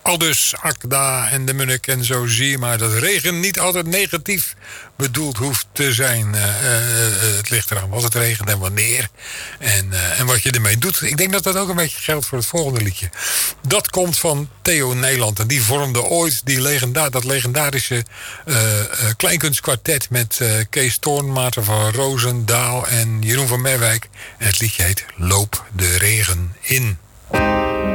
Aldus Akda en de Munnik en zo zie je maar dat regen niet altijd negatief bedoeld hoeft te zijn. Het ligt eraan wat het regent en wanneer. En wat je ermee doet. Ik denk dat dat ook een beetje geldt voor het volgende liedje. Dat komt van Theo Nederland. En die vormde ooit dat legendarische kleinkunstkwartet met Kees Toorn, Maarten van Roosendaal en Jeroen van Merwijk. En het liedje heet Loop de regen in.